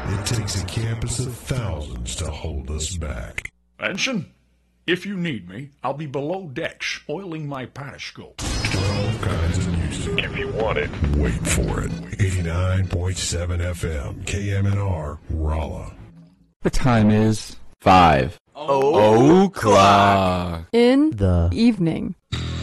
It takes a campus of thousands to hold us back. Ensign, if you need me, I'll be below decks, oiling my periscope. 12 kinds of music. If you want it. Wait for it. 89.7 FM, KMNR, Rolla. The time is 5 o'clock in the evening.